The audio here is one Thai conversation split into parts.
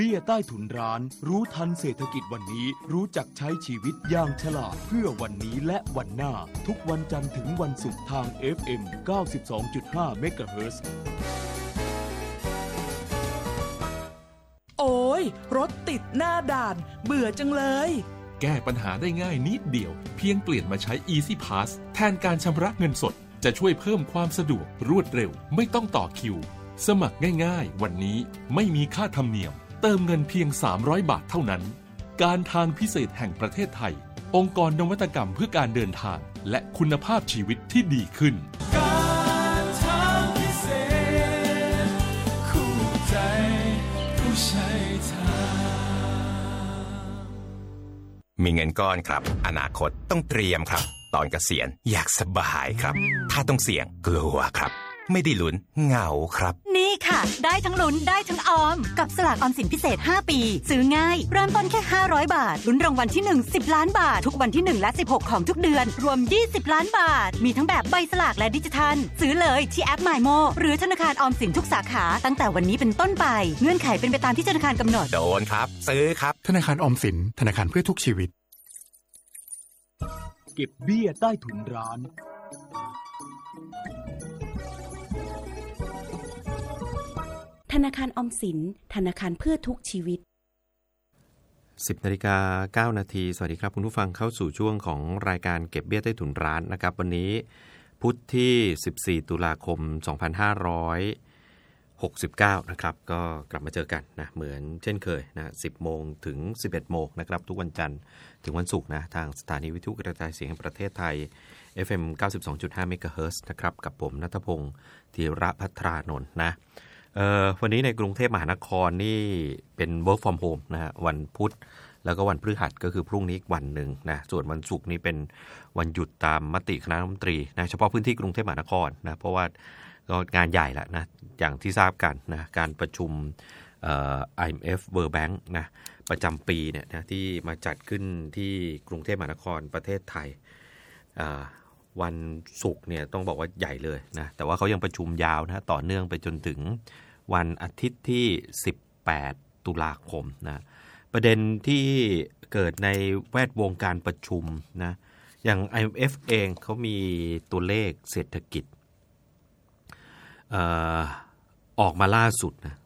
เบี้ยใต้ถุนร้านรู้ทันเศรษฐกิจวันนี้รู้จักใช้ชีวิตอย่างฉลาดเพื่อวันนี้และวันหน้าทุกวันจันทร์ถึงวันศุกร์ทาง FM 92.5 เมกะเฮิรตซ์โอ้ยรถติดหน้าด่านเบื่อจังเลยแก้ปัญหาได้ง่ายนิดเดียวเพียงเปลี่ยนมาใช้ Easy Pass แทนการชำระเงินสดจะช่วยเพิ่มความสะดวกรวดเร็วไม่ต้องต่อคิวสมัครง่ายๆวันนี้ไม่มีค่าธรรมเนียมเติมเงินเพียง300 บาทเท่านั้นการทางพิเศษแห่งประเทศไทยองค์กรนวัตกรรมเพื่อการเดินทางและคุณภาพชีวิตที่ดีขึ้นการทางพิเศษคู่ใจผู้ใช้ทางมีเงินก้อนครับอนาคตต้องเตรียมครับตอนเกษียณอยากสบายครับถ้าต้องเสี่ยงกลัวครับไม่ได้ลุ้นเหงาครับนี่ค่ะได้ทั้งลุ้นได้ทั้งออมกับสลากออมสินพิเศษ5ปีซื้อง่ายเริ่มต้นแค่500บาทลุ้นรางวัลที่1 10ล้านบาททุกวันที่1และ16ของทุกเดือนรวม20ล้านบาทมีทั้งแบบใบสลากและดิจิทัลซื้อเลยที่แอป MyMo หรือธนาคารออมสินทุกสาขาตั้งแต่วันนี้เป็นต้นไปเงื่อนไขเป็นไปตามที่ธนาคารกำหนดโดนครับซื้อครับธนาคารออมสินธนาคารเพื่อทุกชีวิตเก็บเบี้ยใต้ถุนร้านธนาคารออมสินธนาคารเพื่อทุกชีวิต 10:09 น.สวัสดีครับคุณผู้ฟังเข้าสู่ช่วงของรายการเก็บเบี้ยใต้ถุนร้านนะครับวันนี้พุธที่14ตุลาคม2569นะครับก็กลับมาเจอกันนะเหมือนเช่นเคยนะ 10 โมงถึง 11 โมงนะครับทุกวันจันทร์ถึงวันศุกร์นะทางสถานีวิทยุกระจายเสียงแห่งประเทศไทย FM 92.5 เมกะเฮิรตซ์นะครับกับผมณัฐพงศ์ธีระภัทรานนท์นะวันนี้ในกรุงเทพมหานครนี่เป็น work from home นะฮะวันพุธแล้วก็วันพฤหัสก็คือพรุ่งนี้อีกวันหนึ่งนะส่วนวันศุกร์นี้เป็นวันหยุดตามมติคณะรัฐมนตรีนะเฉพาะพื้นที่กรุงเทพมหานครนะเพราะว่าก็งานใหญ่แหละนะอย่างที่ทราบกันนะการประชุมIMF World Bank นะประจำปีเนี่ยนะที่มาจัดขึ้นที่กรุงเทพมหานครประเทศไทยวันศุกร์เนี่ยต้องบอกว่าใหญ่เลยนะแต่ว่าเขายังประชุมยาวนะต่อเนื่องไปจนถึงวันอาทิตย์ที่18ตุลาคมนะประเด็นที่เกิดในแวดวงการประชุมนะอย่าง IMF เองเขามีตัวเลขเศรษฐกิจออกมาล่าสุดนะ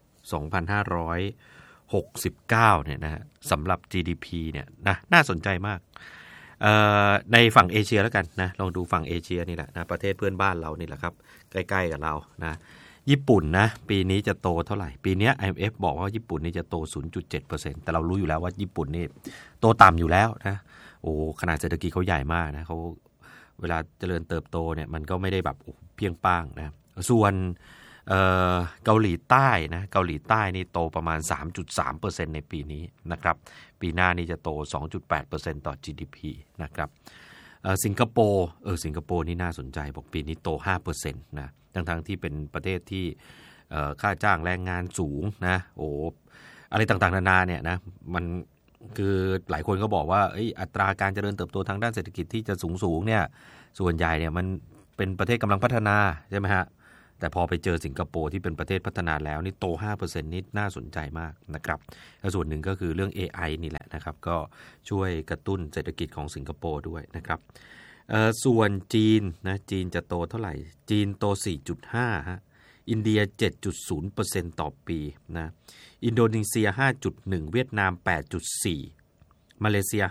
2,569เนี่ยนะสำหรับ GDP เนี่ยนะน่าสนใจมากในฝั่งเอเชียแล้วกันนะลองดูฝั่งเอเชียนี่แหละนะประเทศเพื่อนบ้านเรานี่แหละครับใกล้ๆกับเรานะญี่ปุ่นนะปีนี้จะโตเท่าไหร่ปีนี้ IMF บอกว่าญี่ปุ่นนี่จะโต 0.7% แต่เรารู้อยู่แล้วว่าญี่ปุ่นนี่โตต่ำอยู่แล้วนะโอ้ขนาดเศรษฐกิจเขาใหญ่มากนะเขาเวลาเจริญเติบโตเนี่ยมันก็ไม่ได้แบบเพียงป้างนะส่วนเกาหลีใต้นะเกาหลีใต้นี่โตประมาณ 3.3% ในปีนี้นะครับปีหน้านี่จะโต 2.8% ต่อ GDP นะครับสิงคโปร์สิงคโปร์นี่น่าสนใจบอกปีนี้โต 5% นะทั้งที่เป็นประเทศที่ค่าจ้างแรงงานสูงนะโอ้อะไรต่างๆนานาเนี่ยนะมันคือหลายคนก็บอกว่าอัตราการเจริญเติบโตทางด้านเศรษฐกิจที่จะสูงเนี่ยส่วนใหญ่เนี่ยมันเป็นประเทศกำลังพัฒนาใช่ไหมฮะแต่พอไปเจอสิงคโปร์ที่เป็นประเทศพัฒนาแล้วนี่โต 5% นี่น่าสนใจมากนะครับและส่วนหนึ่งก็คือเรื่อง AI นี่แหละนะครับก็ช่วยกระตุ้นเศรษฐกิจของสิงคโปร์ด้วยนะครับส่วนจีนนะจีนจะโตเท่าไหร่จีนโต 4.5 ฮะอินเดีย 7.0% ต่อปีนะอินโดนีเซีย 5.1 เวียดนาม 8.4 มาเลเซีย